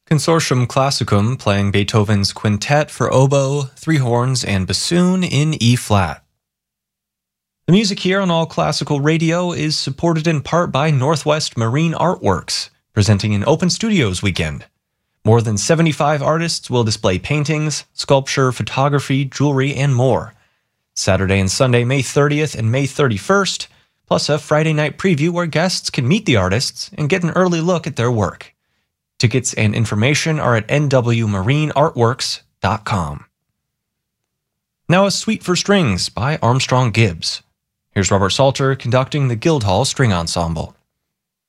Consortium Classicum playing Beethoven's Quintet for oboe, three horns, and bassoon in E-flat. The music here on All Classical Radio is supported in part by Northwest Marine Artworks, presenting an Open Studios weekend. More than 75 artists will display paintings, sculpture, photography, jewelry, and more. Saturday and Sunday, May 30th and May 31st, plus a Friday night preview where guests can meet the artists and get an early look at their work. Tickets and information are at nwmarineartworks.com. Now a Suite for Strings by Armstrong Gibbs. Here's Robert Salter conducting the Guildhall String Ensemble.